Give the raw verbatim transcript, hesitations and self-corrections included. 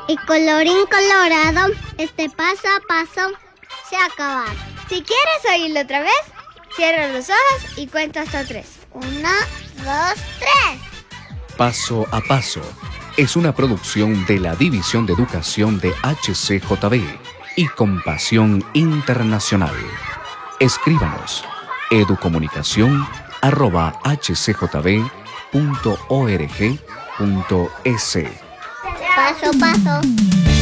Y colorín colorado, este paso a paso se ha acabado. Si quieres oírlo otra vez, cierra los ojos y cuenta hasta tres. Uno, dos, tres. Paso a Paso es una producción de la División de Educación de H C J B y Compasión Internacional. Escríbanos educomunicación arroba h c j b punto org punto es. Paso a paso.